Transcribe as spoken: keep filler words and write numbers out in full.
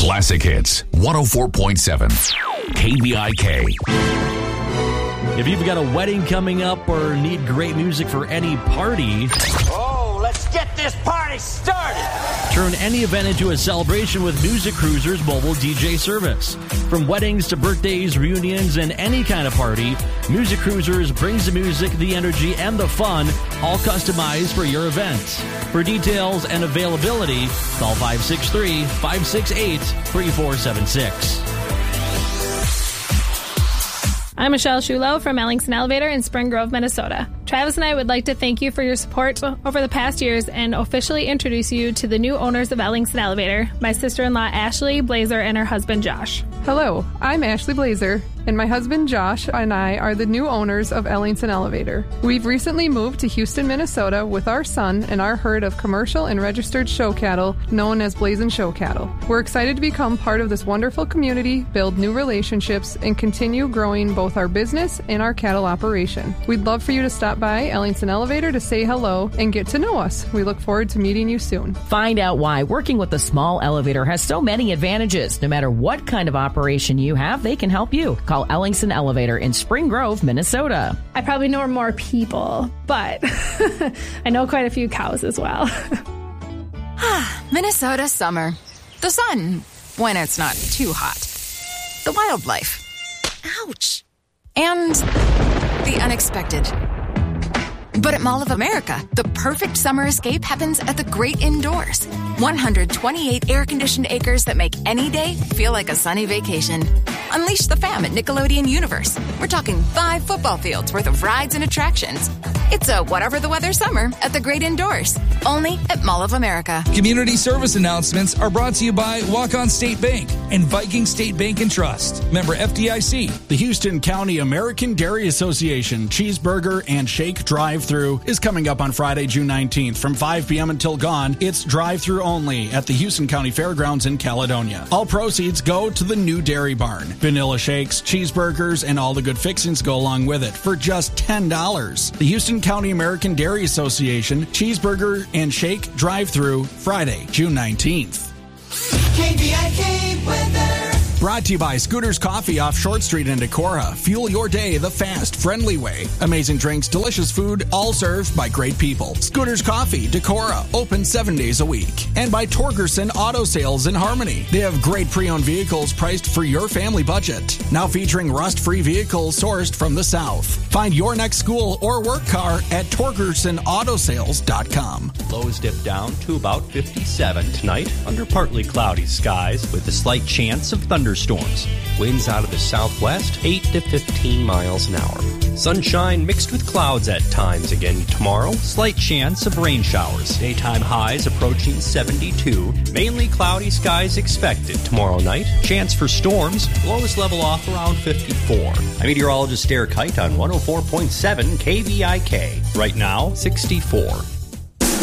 Classic Hits, one oh four point seven, K B I K. If you've got a wedding coming up or need great music for any party... Oh, let's get this party started! Turn any event into a celebration with Music Cruiser's mobile D J service. From weddings to birthdays, reunions, and any kind of party, Music Cruisers brings the music, the energy, and the fun, all customized for your event. For details and availability, call five six three, five six eight, three four seven six. I'm Michelle Shulo from Ellingson Elevator in Spring Grove, Minnesota. Travis and I would like to thank you for your support over the past years and officially introduce you to the new owners of Ellingson Elevator, my sister-in-law Ashley Blazer and her husband Josh. Hello, I'm Ashley Blazer, and my husband Josh and I are the new owners of Ellingson Elevator. We've recently moved to Houston, Minnesota with our son and our herd of commercial and registered show cattle known as Blazin' Show Cattle. We're excited to become part of this wonderful community, build new relationships, and continue growing both our business and our cattle operation. We'd love for you to stop by Ellingson Elevator to say hello and get to know us. We look forward to meeting you soon. Find out why working with a small elevator has so many advantages. No matter what kind of operation you have, they can help you. Call Ellingson Elevator in Spring Grove, Minnesota. I probably know more people, but I know quite a few cows as well. Minnesota summer. The sun, when it's not too hot. The wildlife. Ouch. And the unexpected. But at Mall of America, the perfect summer escape happens at the great indoors. one hundred twenty-eight air-conditioned acres that make any day feel like a sunny vacation. Unleash the fam at Nickelodeon Universe. We're talking five football fields worth of rides and attractions. It's a whatever the weather summer at the great indoors. Only at Mall of America. Community service announcements are brought to you by Walk-On State Bank and Viking State Bank and Trust. Member F D I C. The Houston County American Dairy Association Cheeseburger and Shake Drive-Thru is coming up on Friday, June nineteenth from five p.m. until gone. It's drive-thru only at the Houston County Fairgrounds in Caledonia. All proceeds go to the new dairy barn. Vanilla shakes, cheeseburgers, and all the good fixings go along with it for just ten dollars. The Houston County American Dairy Association Cheeseburger and Shake Drive-Thru Friday, June nineteenth. K B I K weather. Brought to you by Scooters Coffee off Short Street in Decorah. Fuel your day the fast, friendly way. Amazing drinks, delicious food, all served by great people. Scooters Coffee, Decorah, open seven days a week. And by Torgerson Auto Sales in Harmony. They have great pre-owned vehicles priced for your family budget. Now featuring rust-free vehicles sourced from the South. Find your next school or work car at Torgerson Auto Sales dot com. Lows dip down to about fifty-seven tonight under partly cloudy skies with a slight chance of thunderstorms. Winds out of the southwest, eight to fifteen miles an hour. Sunshine mixed with clouds at times again tomorrow. Slight chance of rain showers. Daytime highs approaching seventy-two. Mainly cloudy skies expected tomorrow night. Chance for storms. Lows level off around fifty-four. I'm meteorologist Derek Height on one oh four point seven K B I K. Right now, sixty-four.